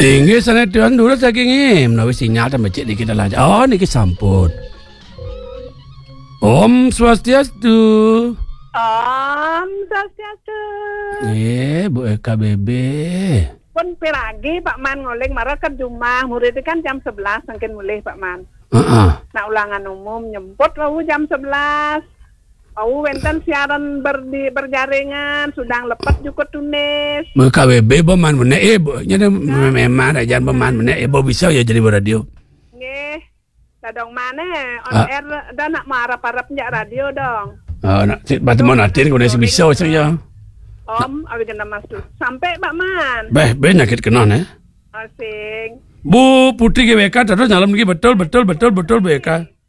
Inggih sanehan dulu saking menawi sinyal ta becik dikit lah. Oh niki sampun. Om Swastiastu. Om Swastiastu. Bu Eka Bebe. Pun piragi Pak Man ngoling marah ke rumah murid kan jam 11 mungkin mulih Pak Man. Nah ulangan umum nyemput wau jam 11. Wau wenten siaran berjaringan sudah lepas juga tunis. Bu Eka Bebe peman menek jadi memang ajan peman menek bo bisa ya jadi radio. Nggih. Dadong mana on air dan nak marah-marah penjak radio dong. Nak batu mana tin kau nasi bisa saya. Om, awi kena masuk. Sampai Pak Man. Beh nyakit kena ne. Asing. Bu Putri ke BK terus dalam lagi betul Bu Eka.